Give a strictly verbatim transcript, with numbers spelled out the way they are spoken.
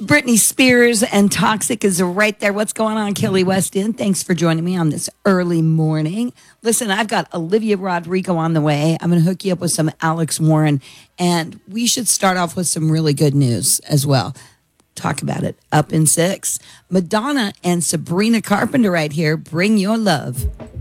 Britney Spears and Toxic is right there. What's going on, Kelly West End? Thanks for joining me on this early morning. Listen, I've got Olivia Rodrigo on the way. I'm going to hook you up with some Alex Warren. And we should start off with some really good news as well. Talk about it up in six. Madonna and Sabrina Carpenter right here. Bring your love.